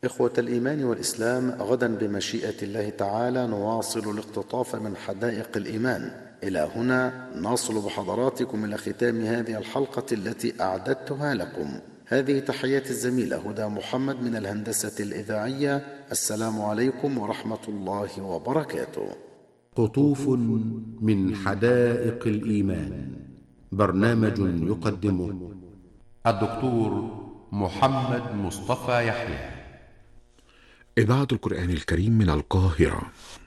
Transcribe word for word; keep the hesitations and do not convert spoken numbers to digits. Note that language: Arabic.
إخوة الإيمان والإسلام، غدا بمشيئة الله تعالى نواصل الاقتطاف من حدائق الإيمان. إلى هنا نصل بحضراتكم إلى ختام هذه الحلقة التي أعددتها لكم. هذه تحيات الزميلة هدى محمد من الهندسة الإذاعية. السلام عليكم ورحمة الله وبركاته. قطوف من حدائق الإيمان، برنامج يقدمه الدكتور محمد مصطفى يحيى. إذاعة القرآن الكريم من القاهرة.